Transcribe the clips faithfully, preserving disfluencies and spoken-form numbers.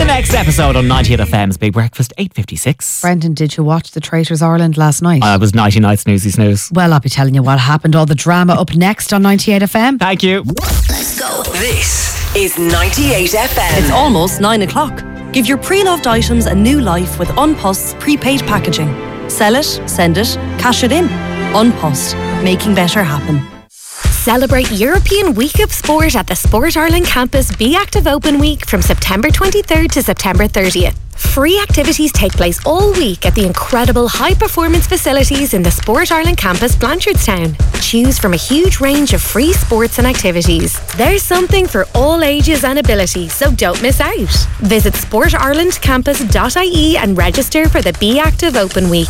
the next episode on ninety-eight F M's Big Breakfast, eight fifty-six. Brendan, did you watch the Traitors Ireland last night? I was nighty night snoozy snooze. Well, I'll be telling you what happened. All the drama up next on ninety-eight F M. Thank you. Let's go. This is ninety-eight F M. It's almost nine o'clock. Give your pre-loved items a new life with Unpost's prepaid packaging. Sell it, send it, cash it in. Unpost, making better happen. Celebrate European Week of Sport at the Sport Ireland Campus Be Active Open Week from September twenty-third to September thirtieth. Free activities take place all week at the incredible high-performance facilities in the Sport Ireland Campus, Blanchardstown. Choose from a huge range of free sports and activities. There's something for all ages and abilities, so don't miss out. Visit sport ireland campus dot I E and register for the Be Active Open Week.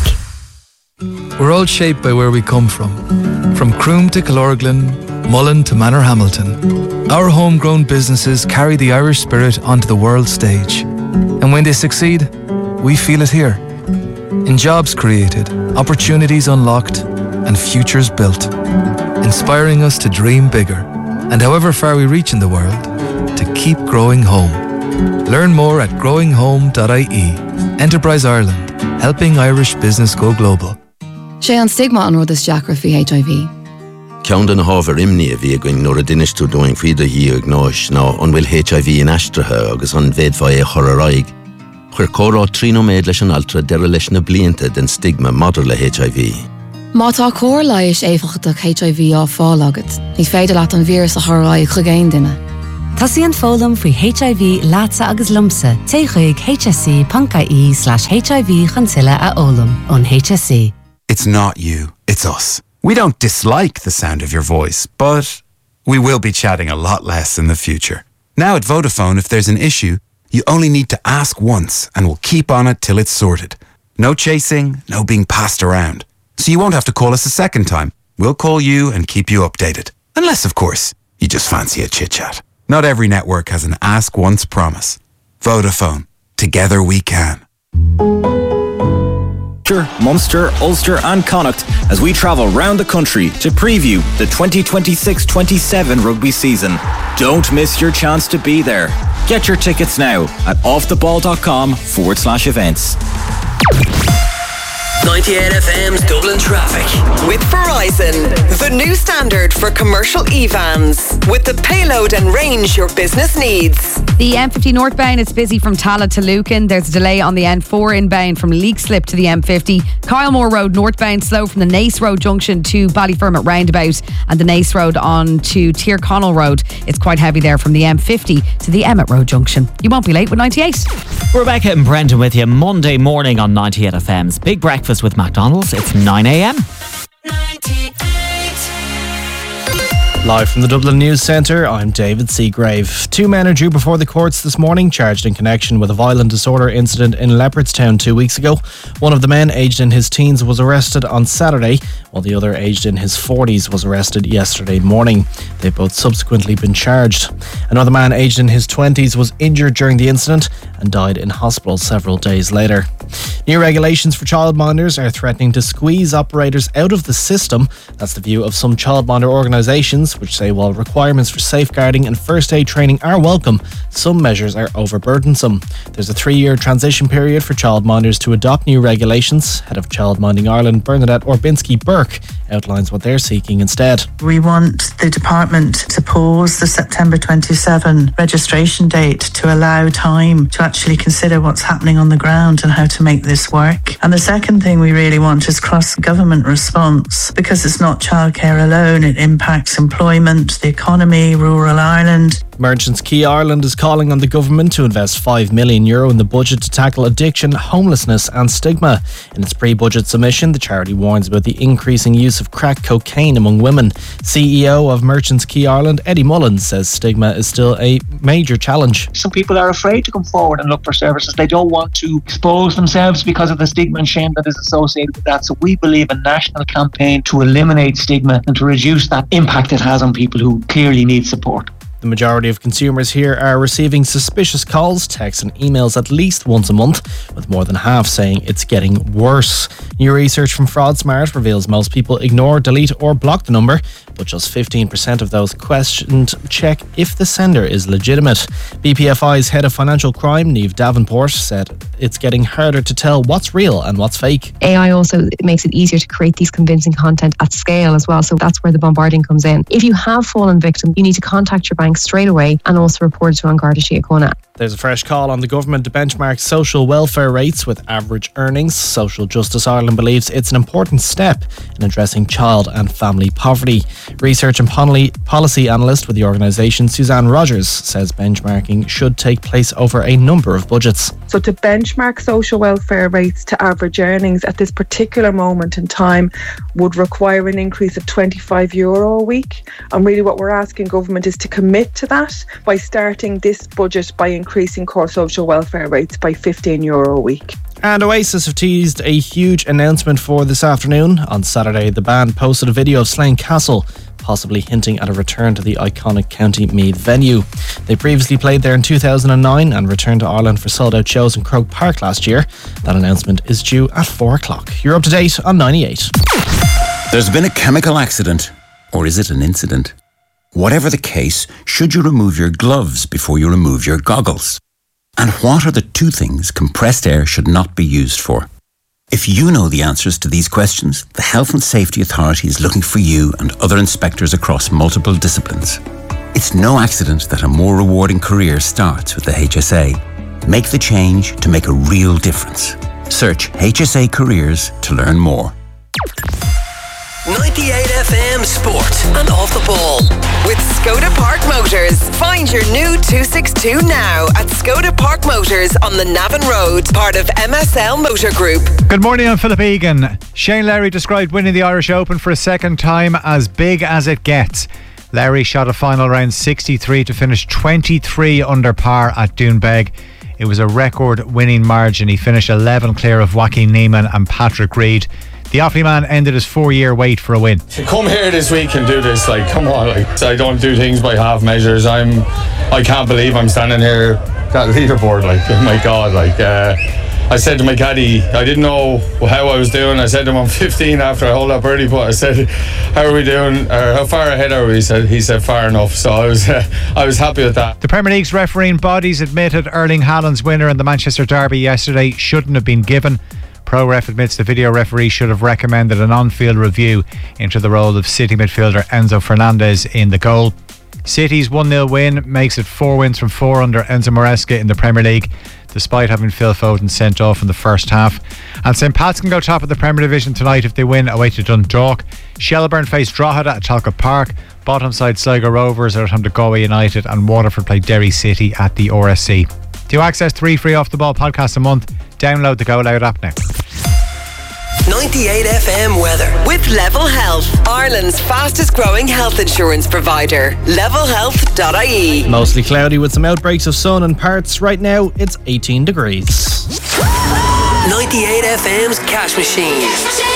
We're all shaped by where we come from. From Croom to Killorglin, Mullen to Manor Hamilton. Our homegrown businesses carry the Irish spirit onto the world stage. And when they succeed, we feel it here. In jobs created, opportunities unlocked, and futures built. Inspiring us to dream bigger, and however far we reach in the world, to keep growing home. Learn more at growing home dot I E. Enterprise Ireland, helping Irish business go global. Sé an stigma an rud is deacra fi H I V. Ceann den hábhar imní a bhí going nuair a dinistú doing faoide hí ag náis ná an bhfuil H I V in aistrithe agus an bhéadfá é chur a raig. Chuir córá trínoméid leis an altra deire leis na blianta den stigma madidir le H I V. Má tá cór leiis éifeachtach H I V á fáil agat, ní féidir leat an vírus a chorráid chugéin duine. Tá an fólam faoi H I V láta agus lumsa té chuig H S C dot I E slash H I V chansile a ólam on H S C. It's not you, it's us. We don't dislike the sound of your voice, but we will be chatting a lot less in the future. Now at Vodafone, if there's an issue, you only need to ask once and we'll keep on it till it's sorted. No chasing, no being passed around. So you won't have to call us a second time. We'll call you and keep you updated. Unless, of course, you just fancy a chit-chat. Not every network has an ask once promise. Vodafone. Together we can. Munster, Ulster and Connacht as we travel round the country to preview the twenty twenty-six twenty-seven rugby season. Don't miss your chance to be there. Get your tickets now at offtheball.com forward slash events. ninety-eight F M's Dublin Traffic. With Verizon, the new standard for commercial e-vans. With the payload and range your business needs. The M fifty northbound, it's busy from Tala to Lucan. There's a delay on the N four inbound from Leakslip to the M fifty. Kylemore Road northbound slow from the Nace Road junction to Ballyfermot roundabout, and the Nace Road on to Tyrconnell Road. It's quite heavy there from the M fifty to the Emmett Road junction. You won't be late with ninety-eight. Rebecca and Brendan with you Monday morning on ninety-eight F M's Big Breakfast with McDonald's. It's nine a m. Live from the Dublin News Centre, I'm David Seagrave. Two men are due before the courts this morning, charged in connection with a violent disorder incident in Leopardstown two weeks ago. One of the men, aged in his teens, was arrested on Saturday, while the other, aged in his forties, was arrested yesterday morning. They've both subsequently been charged. Another man, aged in his twenties, was injured during the incident and died in hospital several days later. New regulations for childminders are threatening to squeeze operators out of the system. That's the view of some childminder organisations, which say while requirements for safeguarding and first aid training are welcome, some measures are overburdensome. There's a three-year transition period for childminders to adopt new regulations. Head of Childminding Ireland, Bernadette Orbinski-Burke, outlines what they're seeking instead. We want the department to pause the September twenty-seventh registration date to allow time to actually consider what's happening on the ground and how to make this work. And the second thing we really want is cross-government response, because it's not childcare alone, it impacts employment, the economy, rural Ireland. Merchants Key Ireland is calling on the government to invest five million euro in the budget to tackle addiction, homelessness and stigma. In its pre-budget submission, the charity warns about the increasing use of crack cocaine among women. C E O of Merchants Key Ireland, Eddie Mullins, says stigma is still a major challenge. Some people are afraid to come forward and look for services. They don't want to expose themselves because of the stigma and shame that is associated with that. So we believe a national campaign to eliminate stigma and to reduce that impact it has on people who clearly need support. The majority of consumers here are receiving suspicious calls, texts and emails at least once a month, with more than half saying it's getting worse. New research from FraudSmart reveals most people ignore, delete or block the number, but just fifteen percent of those questioned check if the sender is legitimate. B P F I's head of financial crime, Niamh Davenport, said it's getting harder to tell what's real and what's fake. A I also makes it easier to create these convincing content at scale as well, so that's where the bombarding comes in. If you have fallen victim, you need to contact your bank straight away and also report it to An Garda Síochána. There's a fresh call on the government to benchmark social welfare rates with average earnings. Social Justice Ireland believes it's an important step in addressing child and family poverty. Research and policy analyst with the organisation, Suzanne Rogers, says benchmarking should take place over a number of budgets. So to benchmark social welfare rates to average earnings at this particular moment in time would require an increase of twenty-five euro a week. And really what we're asking government is to commit to that by starting this budget by increasing core social welfare rates by fifteen euro a week. And Oasis have teased a huge announcement for this afternoon. On Saturday, the band posted a video of Slane Castle, possibly hinting at a return to the iconic County Meath venue. They previously played there in two thousand nine and returned to Ireland for sold-out shows in Croke Park last year. That announcement is due at four o'clock. You're up to date on ninety-eight. There's been a chemical accident. Or is it an incident? Whatever the case, should you remove your gloves before you remove your goggles? And what are the two things compressed air should not be used for? If you know the answers to these questions, the Health and Safety Authority is looking for you and other inspectors across multiple disciplines. It's no accident that a more rewarding career starts with the H S A. Make the change to make a real difference. Search H S A Careers to learn more. ninety-eight F M Sport and Off the Ball with Skoda Park Motors. Find your new two sixty-two now at Skoda Park Motors on the Navan Road, part of M S L Motor Group. Good morning, I'm Philip Egan. Shane Lowry described winning the Irish Open for a second time as big as it gets. Lowry shot a final round sixty-three to finish twenty-three under par at Doonbeg. It was a record winning margin. He finished eleven clear of Joaquin Niemann and Patrick Reed. The Offaly man ended his four-year wait for a win. To come here this week and do this, like, come on, like, I don't do things by half measures. I'm, I can't believe I'm standing here, that leaderboard, like, oh my God, like, uh, I said to my caddy, I didn't know how I was doing. I said to him, I'm fifteen after I hold up birdie putt. I said, how are we doing? Or how far ahead are we? He said, he said far enough. So I was, uh, I was happy with that. The Premier League's refereeing bodies admitted Erling Haaland's winner in the Manchester derby yesterday shouldn't have been given. ProRef admits the video referee should have recommended an on-field review into the role of City midfielder Enzo Fernandez in the goal. City's one nil win makes it four wins from four under Enzo Maresca in the Premier League, despite having Phil Foden sent off in the first half. And Saint Pat's can go top of the Premier Division tonight if they win away to Dundalk. Shelbourne face Drogheda at Talcott Park. Bottom side Sligo Rovers are at home to Galway United, and Waterford play Derry City at the R S C. To access three free Off the Ball podcasts a month, download the Go Loud app now. ninety-eight F M weather with Level Health, Ireland's fastest growing health insurance provider. level health dot I E. Mostly cloudy with some outbreaks of sun and parts. Right now it's eighteen degrees. ninety-eight F M's Cash Machine.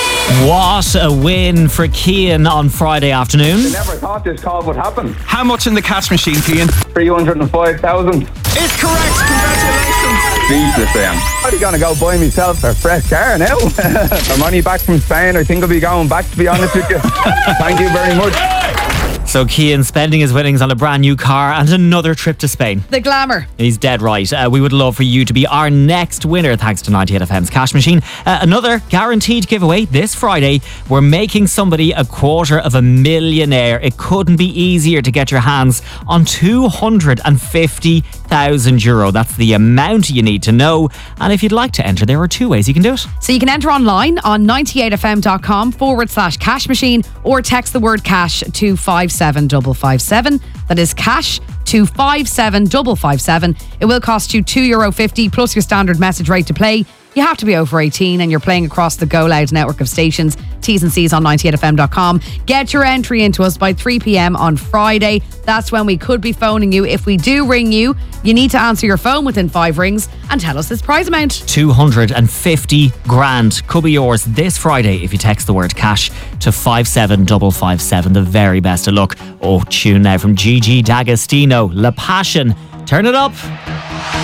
What a win for Cian on Friday afternoon. I never thought this call would happen. How much in the cash machine, Cian? three hundred five thousand. It's correct. Congratulations. Jesus, I am. I'm going to go buy myself a fresh car now. I'm only back from Spain. I think I'll be going back, to be honest with you. Thank you very much. So Cian spending his winnings on a brand new car and another trip to Spain. The glamour. He's dead right. Uh, we would love for you to be our next winner thanks to ninety-eight F M's Cash Machine. Uh, another guaranteed giveaway this Friday. We're making somebody a quarter of a millionaire. It couldn't be easier to get your hands on two hundred fifty thousand euro. That's the amount you need to know. And if you'd like to enter, there are two ways you can do it. So you can enter online on ninety-eight F M dot com forward slash cash machine or text the word cash to five seven five five seven. That is cash to five seven five five seven. It will cost you two euro fifty plus your standard message rate to play. You have to be over eighteen and you're playing across the Go Loud network of stations. T's and C's on ninety-eight F M dot com. Get your entry into us by three p.m. on Friday. That's when we could be phoning you. If we do ring you, you need to answer your phone within five rings and tell us this prize amount. two hundred fifty grand could be yours this Friday if you text the word cash to five seven five five seven. The very best of luck. Oh, tune now from Gigi D'Agostino, La Passion. Turn it up.